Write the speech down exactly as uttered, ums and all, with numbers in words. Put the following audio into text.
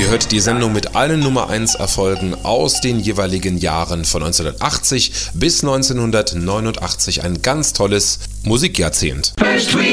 hört die Sendung mit allen Nummer eins Erfolgen aus den jeweiligen Jahren von neunzehnhundertachtzig bis neunzehnhundertneunundachtzig. Ein ganz tolles Musikjahrzehnt.